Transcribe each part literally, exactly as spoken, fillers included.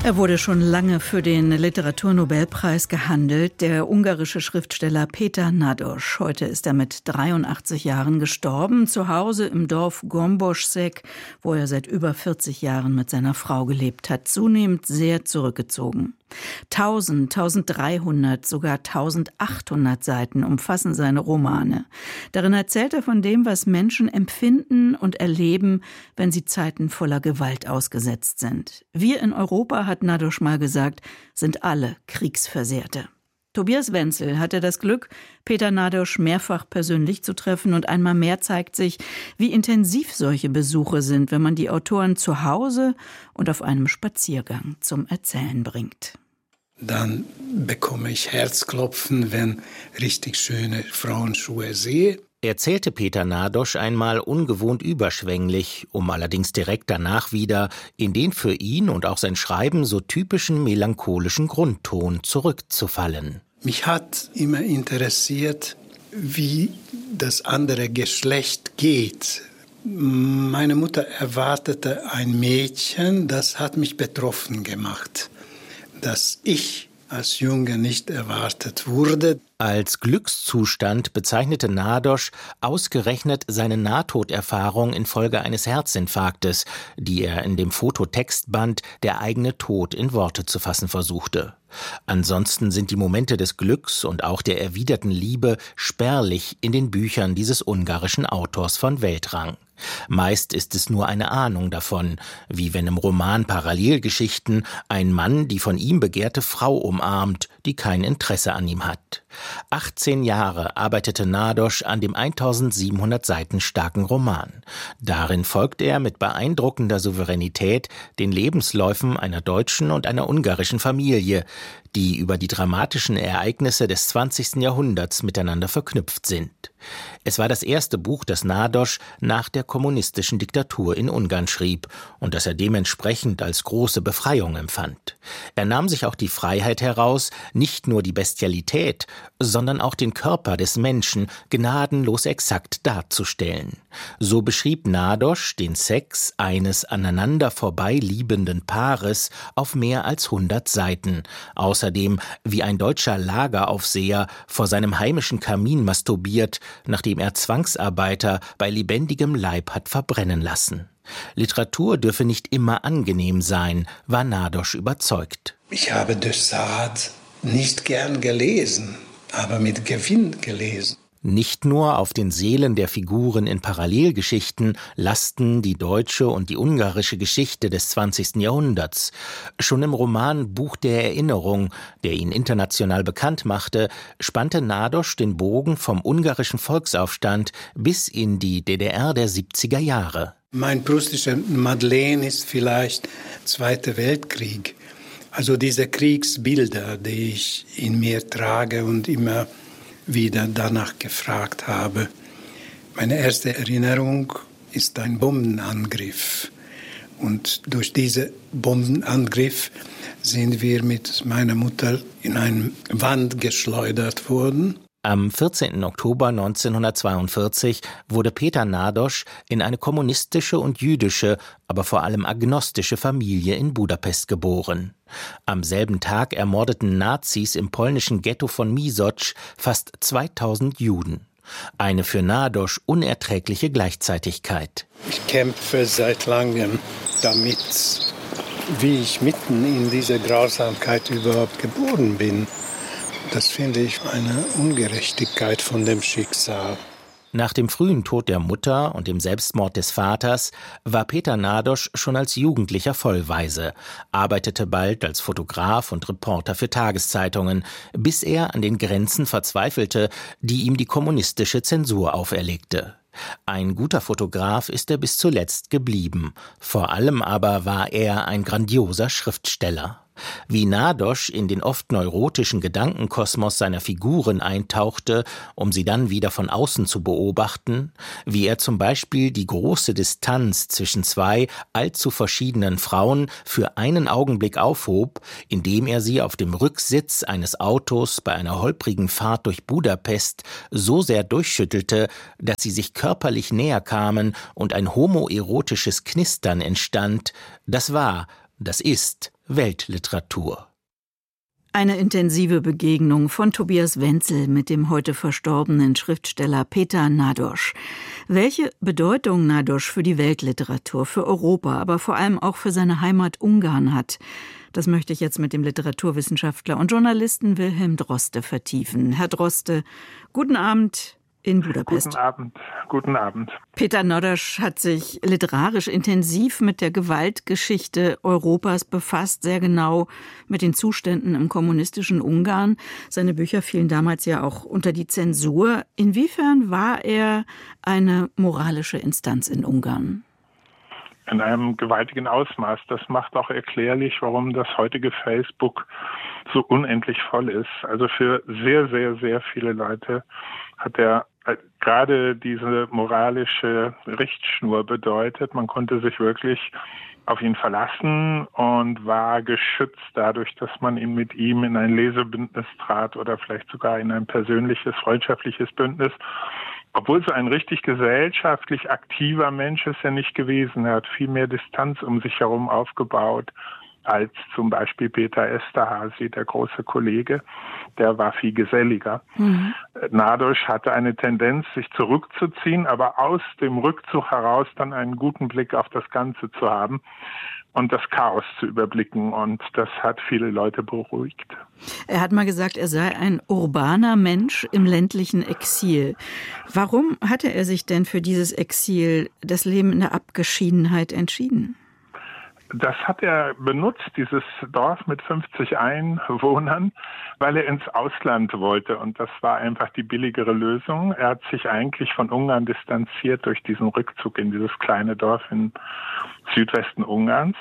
Er wurde schon lange für den Literaturnobelpreis gehandelt, der ungarische Schriftsteller Péter Nádas. Heute ist er mit dreiundachtzig Jahren gestorben, zu Hause im Dorf Gombosek, wo er seit über vierzig Jahren mit seiner Frau gelebt hat, zunehmend sehr zurückgezogen. Tausend, tausenddreihundert, sogar tausendachthundert Seiten umfassen seine Romane. Darin erzählt er von dem, was Menschen empfinden und erleben, wenn sie Zeiten voller Gewalt ausgesetzt sind. Wir in Europa, hat Nádas mal gesagt, sind alle Kriegsversehrte. Tobias Wenzel hatte das Glück, Péter Nádas mehrfach persönlich zu treffen, und einmal mehr zeigt sich, wie intensiv solche Besuche sind, wenn man die Autoren zu Hause und auf einem Spaziergang zum Erzählen bringt. Dann bekomme ich Herzklopfen, wenn richtig schöne Frauenschuhe sehe. Erzählte Péter Nádas einmal ungewohnt überschwänglich, um allerdings direkt danach wieder in den für ihn und auch sein Schreiben so typischen melancholischen Grundton zurückzufallen. Mich hat immer interessiert, wie das andere Geschlecht geht. Meine Mutter erwartete ein Mädchen, das hat mich betroffen gemacht, dass ich als Junge nicht erwartet wurde. Als Glückszustand bezeichnete Nádas ausgerechnet seine Nahtoderfahrung infolge eines Herzinfarktes, die er in dem Fototextband Der eigene Tod in Worte zu fassen versuchte. Ansonsten sind die Momente des Glücks und auch der erwiderten Liebe spärlich in den Büchern dieses ungarischen Autors von Weltrang. Meist ist es nur eine Ahnung davon, wie wenn im Roman Parallelgeschichten ein Mann die von ihm begehrte Frau umarmt, die kein Interesse an ihm hat. achtzehn Jahre arbeitete Nádas an dem eintausendsiebenhundert Seiten starken Roman. Darin folgt er mit beeindruckender Souveränität den Lebensläufen einer deutschen und einer ungarischen Familie, die über die dramatischen Ereignisse des zwanzigsten Jahrhunderts miteinander verknüpft sind. Es war das erste Buch, das Nádas nach der kommunistischen Diktatur in Ungarn schrieb und das er dementsprechend als große Befreiung empfand. Er nahm sich auch die Freiheit heraus, nicht nur die Bestialität, sondern auch den Körper des Menschen gnadenlos exakt darzustellen. So beschrieb Nádas den Sex eines aneinander vorbei liebenden Paares auf mehr als hundert Seiten. Außerdem, wie ein deutscher Lageraufseher vor seinem heimischen Kamin masturbiert, nachdem er Zwangsarbeiter bei lebendigem Leib hat verbrennen lassen. Literatur dürfe nicht immer angenehm sein, war Nádas überzeugt. Ich habe de Sade nicht gern gelesen, aber mit Gewinn gelesen. Nicht nur auf den Seelen der Figuren in Parallelgeschichten lasten die deutsche und die ungarische Geschichte des zwanzigsten Jahrhunderts. Schon im Roman Buch der Erinnerung, der ihn international bekannt machte, spannte Nádas den Bogen vom ungarischen Volksaufstand bis in die D D R der siebziger Jahre. Mein prustischer Madeleine ist vielleicht Zweiter Weltkrieg. Also diese Kriegsbilder, die ich in mir trage und immer wieder danach gefragt habe. Meine erste Erinnerung ist ein Bombenangriff. Und durch diesen Bombenangriff sind wir mit meiner Mutter in eine Wand geschleudert worden. Am vierzehnten Oktober neunzehnhundertzweiundvierzig wurde Péter Nádas in eine kommunistische und jüdische, aber vor allem agnostische Familie in Budapest geboren. Am selben Tag ermordeten Nazis im polnischen Ghetto von Misocz fast zweitausend Juden. Eine für Nádas unerträgliche Gleichzeitigkeit. Ich kämpfe seit langem damit, wie ich mitten in dieser Grausamkeit überhaupt geboren bin. Das finde ich eine Ungerechtigkeit von dem Schicksal. Nach dem frühen Tod der Mutter und dem Selbstmord des Vaters war Péter Nádas schon als Jugendlicher vollweise, arbeitete bald als Fotograf und Reporter für Tageszeitungen, bis er an den Grenzen verzweifelte, die ihm die kommunistische Zensur auferlegte. Ein guter Fotograf ist er bis zuletzt geblieben. Vor allem aber war er ein grandioser Schriftsteller. Wie Nádas in den oft neurotischen Gedankenkosmos seiner Figuren eintauchte, um sie dann wieder von außen zu beobachten, wie er zum Beispiel die große Distanz zwischen zwei allzu verschiedenen Frauen für einen Augenblick aufhob, indem er sie auf dem Rücksitz eines Autos bei einer holprigen Fahrt durch Budapest so sehr durchschüttelte, dass sie sich körperlich näher kamen und ein homoerotisches Knistern entstand, das war, das ist Weltliteratur. Eine intensive Begegnung von Tobias Wenzel mit dem heute verstorbenen Schriftsteller Peter Nadoš. Welche Bedeutung Nadoš für die Weltliteratur, für Europa, aber vor allem auch für seine Heimat Ungarn hat, das möchte ich jetzt mit dem Literaturwissenschaftler und Journalisten Wilhelm Droste vertiefen. Herr Droste, guten Abend in Budapest. Guten Abend, guten Abend. Peter Nadoš hat sich literarisch intensiv mit der Gewaltgeschichte Europas befasst, sehr genau mit den Zuständen im kommunistischen Ungarn. Seine Bücher fielen damals ja auch unter die Zensur. Inwiefern war er eine moralische Instanz in Ungarn? In einem gewaltigen Ausmaß. Das macht auch erklärlich, warum das heutige Facebook so unendlich voll ist. Also für sehr, sehr, sehr viele Leute hat er gerade diese moralische Richtschnur bedeutet. Man konnte sich wirklich auf ihn verlassen und war geschützt dadurch, dass man ihn mit ihm in ein Lesebündnis trat oder vielleicht sogar in ein persönliches, freundschaftliches Bündnis. Obwohl so ein richtig gesellschaftlich aktiver Mensch ist er nicht gewesen. Er hat viel mehr Distanz um sich herum aufgebaut als zum Beispiel Peter Eszterházy, der große Kollege. Der war viel geselliger. Mhm. Nadoš hatte eine Tendenz, sich zurückzuziehen, aber aus dem Rückzug heraus dann einen guten Blick auf das Ganze zu haben und das Chaos zu überblicken. Und das hat viele Leute beruhigt. Er hat mal gesagt, er sei ein urbaner Mensch im ländlichen Exil. Warum hatte er sich denn für dieses Exil, das Leben in der Abgeschiedenheit, entschieden? Das hat er benutzt, dieses Dorf mit fünfzig Einwohnern, weil er ins Ausland wollte. Und das war einfach die billigere Lösung. Er hat sich eigentlich von Ungarn distanziert durch diesen Rückzug in dieses kleine Dorf im Südwesten Ungarns,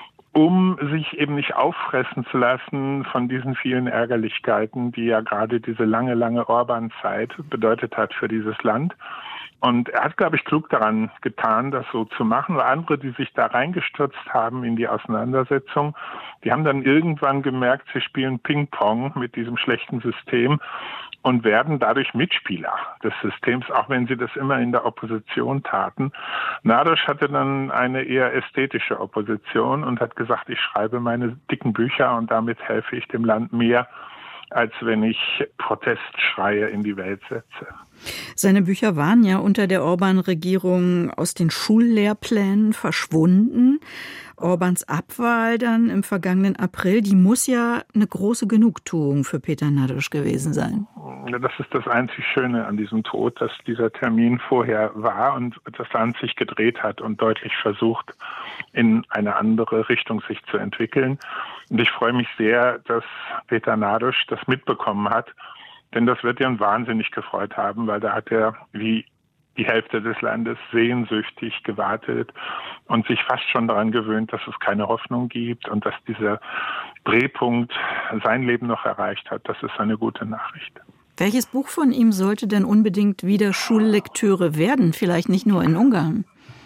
um sich eben nicht auffressen zu lassen von diesen vielen Ärgerlichkeiten, die ja gerade diese lange, lange Orban-Zeit bedeutet hat für dieses Land. Und er hat, glaube ich, klug daran getan, das so zu machen. Weil andere, die sich da reingestürzt haben in die Auseinandersetzung, die haben dann irgendwann gemerkt, sie spielen Ping-Pong mit diesem schlechten System und werden dadurch Mitspieler des Systems, auch wenn sie das immer in der Opposition taten. Nadoš hatte dann eine eher ästhetische Opposition und hat gesagt, ich schreibe meine dicken Bücher und damit helfe ich dem Land mehr, als wenn ich Protestschreie in die Welt setze. Seine Bücher waren ja unter der Orban-Regierung aus den Schullehrplänen verschwunden. Orbans Abwahl dann im vergangenen April, die muss ja eine große Genugtuung für Peter Nadoš gewesen sein. Das ist das einzig Schöne an diesem Tod, dass dieser Termin vorher war und das Land sich gedreht hat und deutlich versucht, in eine andere Richtung sich zu entwickeln. Und ich freue mich sehr, dass Peter Nadoš das mitbekommen hat, denn das wird ihn wahnsinnig gefreut haben, weil da hat er wie die Hälfte des Landes sehnsüchtig gewartet und sich fast schon daran gewöhnt, dass es keine Hoffnung gibt und dass dieser Drehpunkt sein Leben noch erreicht hat. Das ist eine gute Nachricht. Welches Buch von ihm sollte denn unbedingt wieder Schullektüre werden? Vielleicht nicht nur in Ungarn.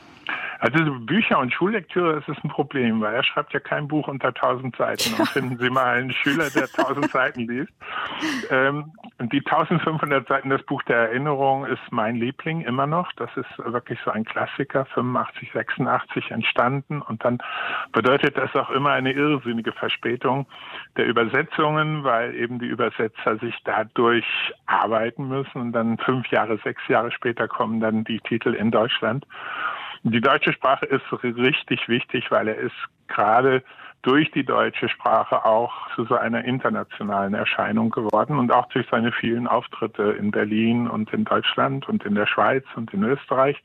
Also Bücher und Schullektüre, das ist ein Problem, weil er schreibt ja kein Buch unter tausend Seiten. Und finden Sie mal einen Schüler, der tausend Seiten liest. Ähm, die eintausendfünfhundert Seiten, das Buch der Erinnerung, ist mein Liebling immer noch. Das ist wirklich so ein Klassiker, fünfundachtzig, sechsundachtzig entstanden. Und dann bedeutet das auch immer eine irrsinnige Verspätung der Übersetzungen, weil eben die Übersetzer sich dadurch arbeiten müssen. Und dann fünf Jahre, sechs Jahre später kommen dann die Titel in Deutschland. Die deutsche Sprache ist richtig wichtig, weil er ist gerade durch die deutsche Sprache auch zu so einer internationalen Erscheinung geworden und auch durch seine vielen Auftritte in Berlin und in Deutschland und in der Schweiz und in Österreich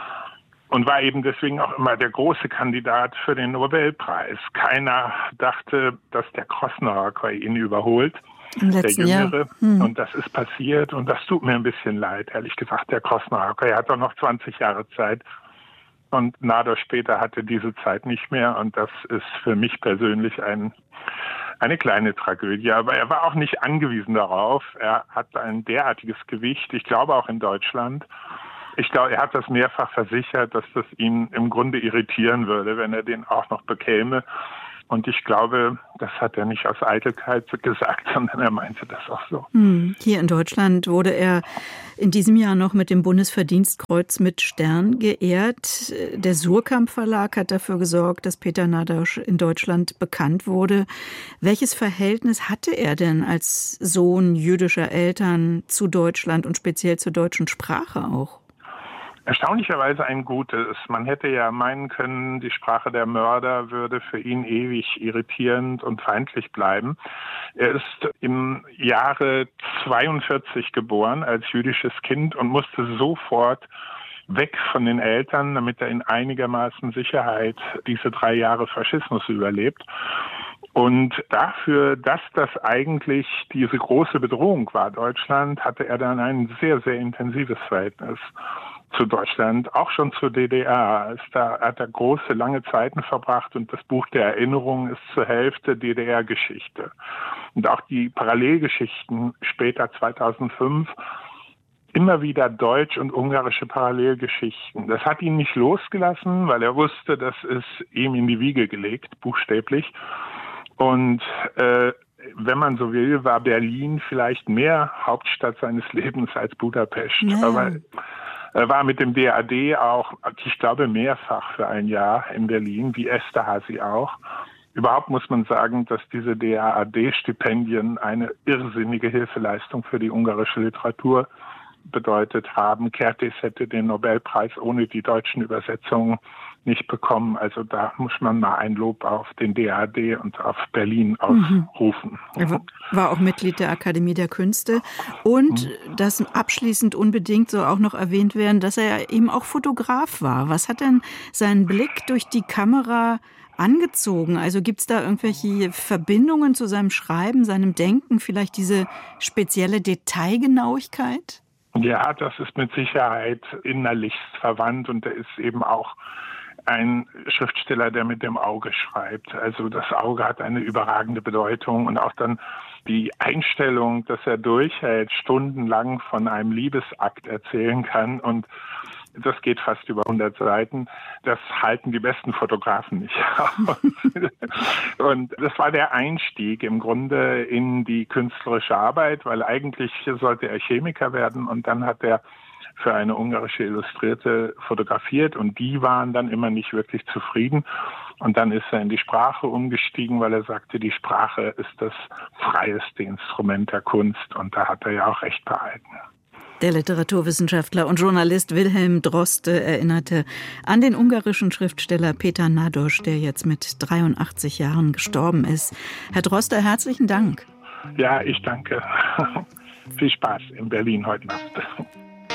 und war eben deswegen auch immer der große Kandidat für den Nobelpreis. Keiner dachte, dass der Krosnohorka ihn überholt. Der Jüngere. Hm. Und das ist passiert und das tut mir ein bisschen leid, ehrlich gesagt, der Krosnohorka. Er hat doch noch zwanzig Jahre Zeit. Und Nadoš später hatte diese Zeit nicht mehr und das ist für mich persönlich ein, eine kleine Tragödie. Aber er war auch nicht angewiesen darauf. Er hat ein derartiges Gewicht, ich glaube auch in Deutschland. Ich glaube, er hat das mehrfach versichert, dass das ihn im Grunde irritieren würde, wenn er den auch noch bekäme. Und ich glaube, das hat er nicht aus Eitelkeit gesagt, sondern er meinte das auch so. Hier in Deutschland wurde er in diesem Jahr noch mit dem Bundesverdienstkreuz mit Stern geehrt. Der Suhrkamp Verlag hat dafür gesorgt, dass Peter Nadosch in Deutschland bekannt wurde. Welches Verhältnis hatte er denn als Sohn jüdischer Eltern zu Deutschland und speziell zur deutschen Sprache auch? Erstaunlicherweise ein gutes. Man hätte ja meinen können, die Sprache der Mörder würde für ihn ewig irritierend und feindlich bleiben. Er ist im Jahre zweiundvierzig geboren als jüdisches Kind und musste sofort weg von den Eltern, damit er in einigermaßen Sicherheit diese drei Jahre Faschismus überlebt. Und dafür, dass das eigentlich diese große Bedrohung war, Deutschland, hatte er dann ein sehr, sehr intensives Verhältnis zu Deutschland, auch schon zur D D R. Da hat er große, lange Zeiten verbracht und das Buch der Erinnerungen ist zur Hälfte D D R-Geschichte. Und auch die Parallelgeschichten später zweitausendfünf, immer wieder deutsch- und ungarische Parallelgeschichten. Das hat ihn nicht losgelassen, weil er wusste, das ist ihm in die Wiege gelegt, buchstäblich. Und äh, wenn man so will, war Berlin vielleicht mehr Hauptstadt seines Lebens als Budapest. Ja. Aber er war mit dem D A D auch, ich glaube, mehrfach für ein Jahr in Berlin, wie Esterhazy auch. Überhaupt muss man sagen, dass diese D A D-Stipendien eine irrsinnige Hilfeleistung für die ungarische Literatur bedeutet haben. Kertész hätte den Nobelpreis ohne die deutschen Übersetzungen nicht bekommen. Also da muss man mal ein Lob auf den D A D und auf Berlin ausrufen. Er war auch Mitglied der Akademie der Künste. Und mhm. das abschließend unbedingt so auch noch erwähnt werden, dass er eben auch Fotograf war. Was hat denn seinen Blick durch die Kamera angezogen? Also gibt es da irgendwelche Verbindungen zu seinem Schreiben, seinem Denken, vielleicht diese spezielle Detailgenauigkeit? Ja, das ist mit Sicherheit innerlichst verwandt und er ist eben auch ein Schriftsteller, der mit dem Auge schreibt. Also das Auge hat eine überragende Bedeutung und auch dann die Einstellung, dass er durchhält, stundenlang von einem Liebesakt erzählen kann und das geht fast über hundert Seiten. Das halten die besten Fotografen nicht aus. Und das war der Einstieg im Grunde in die künstlerische Arbeit, weil eigentlich sollte er Chemiker werden und dann hat er für eine ungarische Illustrierte fotografiert und die waren dann immer nicht wirklich zufrieden. Und dann ist er in die Sprache umgestiegen, weil er sagte, die Sprache ist das freieste Instrument der Kunst und da hat er ja auch recht behalten. Der Literaturwissenschaftler und Journalist Wilhelm Droste erinnerte an den ungarischen Schriftsteller Peter Nadosch, der jetzt mit dreiundachtzig Jahren gestorben ist. Herr Droste, herzlichen Dank. Ja, ich danke. Viel Spaß in Berlin heute Nacht.